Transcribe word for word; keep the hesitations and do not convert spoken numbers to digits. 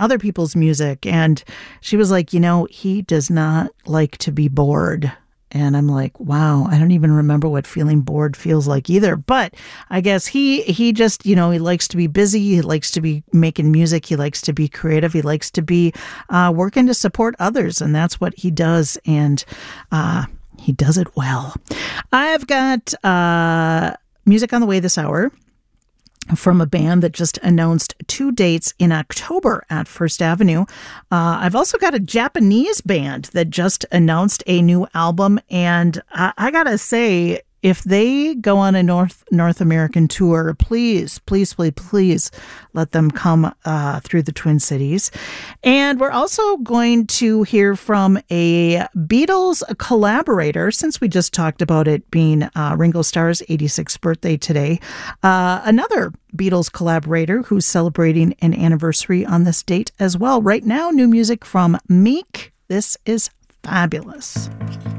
other people's music. And she was like, you know, he does not like to be bored. And I'm like, wow, I don't even remember what feeling bored feels like either. But I guess he he just, you know, he likes to be busy. He likes to be making music. He likes to be creative. He likes to be uh, working to support others. And that's what he does. And uh, he does it well. I've got uh, music on the way this hour from a band that just announced two dates in October at First Avenue. Uh, I've also got a Japanese band that just announced a new album, and I, I gotta say, if they go on a North North American tour, please, please, please, please let them come uh, through the Twin Cities. And we're also going to hear from a Beatles collaborator, since we just talked about it being uh, Ringo Starr's eighty-sixth birthday today. Uh, another Beatles collaborator who's celebrating an anniversary on this date as well. Right now, new music from Meek. This is fabulous.